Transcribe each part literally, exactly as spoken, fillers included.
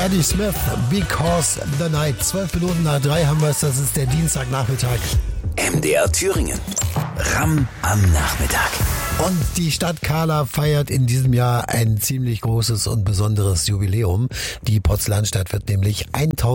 Patti Smith, Because the Night. Zwölf Minuten nach drei haben wir es, das ist der Dienstagnachmittag. M D R Thüringen. Ramm am Nachmittag. Und die Stadt Kahla feiert in diesem Jahr ein ziemlich großes und besonderes Jubiläum. Die Porzellanstadt wird nämlich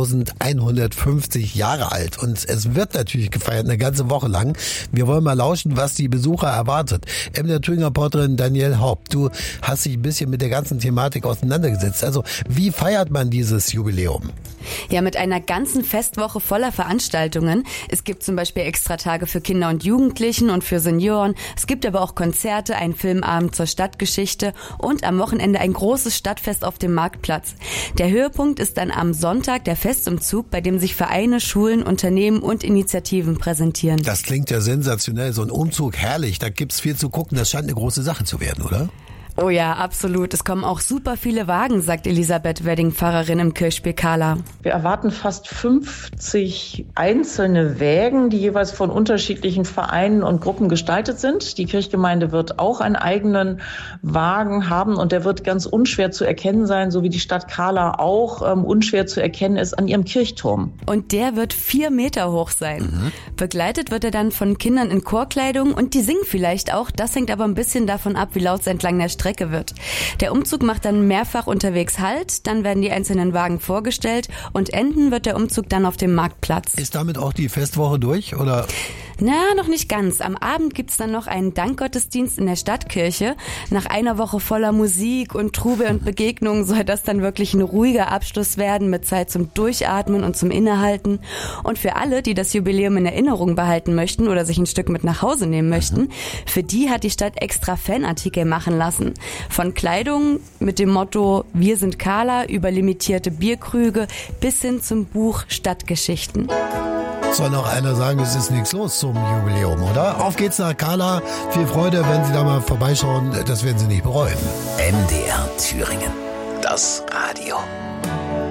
eintausendeinhundertfünfzig Jahre alt. Und es wird natürlich gefeiert, eine ganze Woche lang. Wir wollen mal lauschen, was die Besucher erwartet. M D R Thüringer Reporterin Danielle Haupt, du hast dich ein bisschen mit der ganzen Thematik auseinandergesetzt. Also, wie feiert man dieses Jubiläum? Ja, mit einer ganzen Festwoche voller Veranstaltungen. Es gibt zum Beispiel Extratage für Kinder und Jugendlichen und für Senioren. Es gibt aber auch Konzerte, einen Filmabend zur Stadtgeschichte und am Wochenende ein großes Stadtfest auf dem Marktplatz. Der Höhepunkt ist dann am Sonntag der Festumzug, bei dem sich Vereine, Schulen, Unternehmen und Initiativen präsentieren. Das klingt ja sensationell, so ein Umzug, herrlich. Da gibt's viel zu gucken. Das scheint eine große Sache zu werden, oder? Oh ja, absolut. Es kommen auch super viele Wagen, sagt Elisabeth Wedding, Pfarrerin im Kirchspiel Kahla. Wir erwarten fast fünfzig einzelne Wägen, die jeweils von unterschiedlichen Vereinen und Gruppen gestaltet sind. Die Kirchgemeinde wird auch einen eigenen Wagen haben und der wird ganz unschwer zu erkennen sein, so wie die Stadt Kahla auch ähm, unschwer zu erkennen ist an ihrem Kirchturm. Und der wird vier Meter hoch sein. Mhm. Begleitet wird er dann von Kindern in Chorkleidung und die singen vielleicht auch. Das hängt aber ein bisschen davon ab, wie laut es entlang der Strecke wird. Der Umzug macht dann mehrfach unterwegs Halt, dann werden die einzelnen Wagen vorgestellt und enden wird der Umzug dann auf dem Marktplatz. Ist damit auch die Festwoche durch, oder? Na, noch nicht ganz. Am Abend gibt's dann noch einen Dankgottesdienst in der Stadtkirche. Nach einer Woche voller Musik und Trubel und Begegnungen soll das dann wirklich ein ruhiger Abschluss werden mit Zeit zum Durchatmen und zum Innehalten. Und für alle, die das Jubiläum in Erinnerung behalten möchten oder sich ein Stück mit nach Hause nehmen möchten, für die hat die Stadt extra Fanartikel machen lassen. Von Kleidung mit dem Motto Wir sind Kahla über limitierte Bierkrüge bis hin zum Buch Stadtgeschichten. Soll noch einer sagen, es ist nichts los zum Jubiläum, oder? Auf geht's nach Kahla. Viel Freude, wenn Sie da mal vorbeischauen. Das werden Sie nicht bereuen. M D R Thüringen. Das Radio.